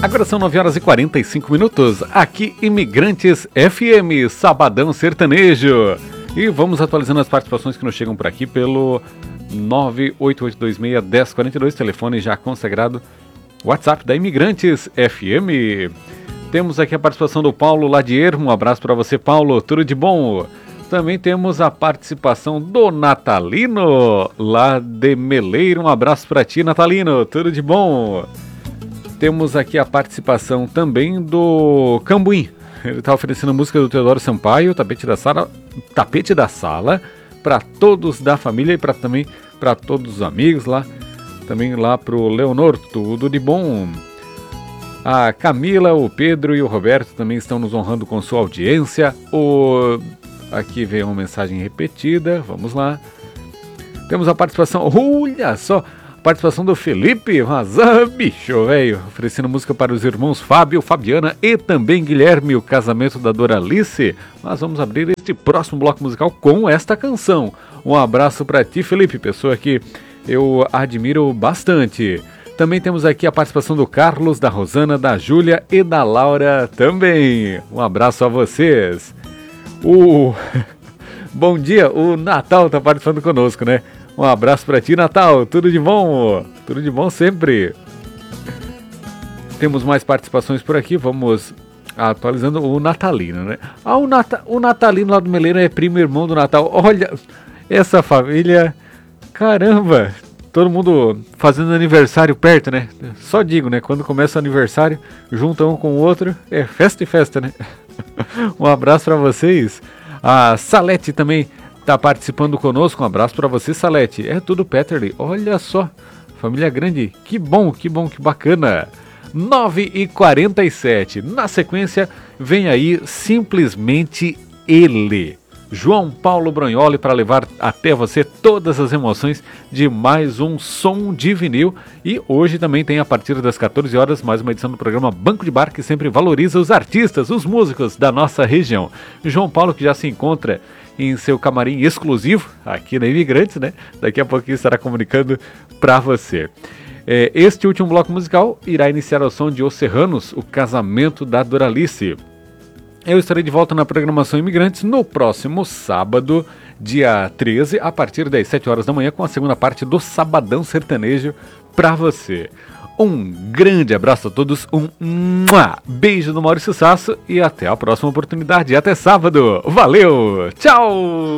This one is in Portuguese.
Agora são 9h45, aqui Imigrantes FM, Sabadão Sertanejo. E vamos atualizando as participações que nos chegam por aqui pelo 988261042, telefone já consagrado, WhatsApp da Imigrantes FM. Temos aqui a participação do Paulo Ladier, um abraço para você, Paulo, tudo de bom? Também temos a participação do Natalino, lá de Meleiro, um abraço para ti, Natalino, tudo de bom? Temos aqui a participação também do Cambuim. Ele está oferecendo música do Teodoro Sampaio, Tapete da Sala, para todos da família e também para todos os amigos lá. Também lá para o Leonor, tudo de bom. A Camila, o Pedro e o Roberto também estão nos honrando com sua audiência. Aqui veio uma mensagem repetida, vamos lá. Temos a participação, olha só! Participação do Felipe, mas bicho, velho, oferecendo música para os irmãos Fábio, Fabiana e também Guilherme, o casamento da Doralice. Mas vamos abrir este próximo bloco musical com esta canção. Um abraço para ti, Felipe, pessoa que eu admiro bastante. Também temos aqui a participação do Carlos, da Rosana, da Júlia e da Laura também. Um abraço a vocês. Bom dia, o Natal tá participando conosco, né? Um abraço pra ti, Natal. Tudo de bom? Tudo de bom sempre. Temos mais participações por aqui. Vamos atualizando o Natalino, né? O Natalino lá do Meleiro é primo e irmão do Natal. Olha, essa família... Caramba! Todo mundo fazendo aniversário perto, né? Só digo, né? Quando começa o aniversário, junta um com o outro. É festa e festa, né? Um abraço pra vocês. A Salete também... tá participando conosco, um abraço para você, Salete. É tudo Peterly, olha só, família grande, que bom, que bacana. 9h47, na sequência vem aí simplesmente ele, João Paulo Bronioli, para levar até você todas as emoções de mais um som de vinil. E hoje também tem, a partir das 14 horas, mais uma edição do programa Banco de Bar, que sempre valoriza os artistas, os músicos da nossa região. João Paulo, que já se encontra em seu camarim exclusivo aqui na Imigrantes, né? Daqui a pouquinho estará comunicando para você. Este último bloco musical irá iniciar o som de Os Serranos, o casamento da Doralice. Eu estarei de volta na programação Imigrantes no próximo sábado, dia 13, a partir das 7 horas da manhã, com a segunda parte do Sabadão Sertanejo para você. Um grande abraço a todos, beijo do Maurício Sasso e até a próxima oportunidade. Até sábado. Valeu, tchau!